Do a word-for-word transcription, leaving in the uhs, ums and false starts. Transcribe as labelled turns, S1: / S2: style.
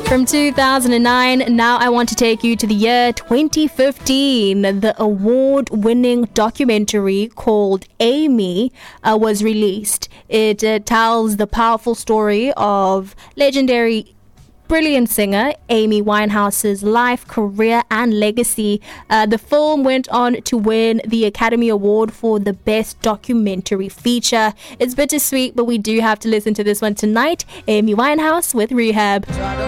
S1: From two thousand nine, now I want to take you to the year twenty fifteen. The award-winning documentary called Amy uh, was released. It uh, tells the powerful story of legendary brilliant singer Amy Winehouse's life, career, and legacy. Uh, the film went on to win the Academy Award for the Best Documentary Feature. It's bittersweet, but we do have to listen to this one tonight. Amy Winehouse with Rehab.